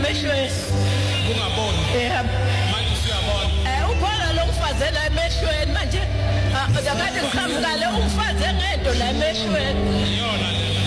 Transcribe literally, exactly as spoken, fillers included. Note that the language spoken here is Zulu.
emehlweni. Ungaboni. Yebo. Manje usuyabona. Eh ukhona lo mfazi la emehlweni manje. Akade ngikhambukale umfazi ngento la emehlweni. Iyona le.